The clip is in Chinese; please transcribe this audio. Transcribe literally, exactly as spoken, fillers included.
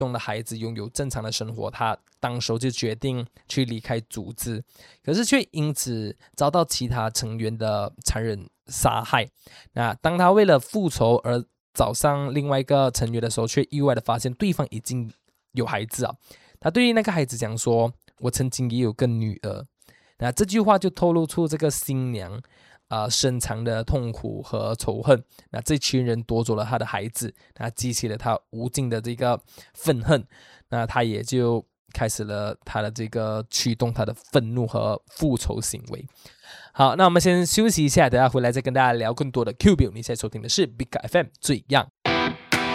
中的孩子拥有正常的生活，他当时就决定去离开组织，可是却因此遭到其他成员的残忍杀害。那当他为了复仇而找上另外一个成员的时候，却意外的发现对方已经有孩子啊。他对那个孩子讲说：“我曾经也有个女儿。”那这句话就透露出这个新娘呃，深藏的痛苦和仇恨。那这群人夺走了他的孩子，那激起了他无尽的这个愤恨，那他也就开始了他的这个驱动他的愤怒和复仇行为。好，那我们先休息一下，等下回来再跟大家聊更多的 Q 表。你现在收听的是 Big F M 最样。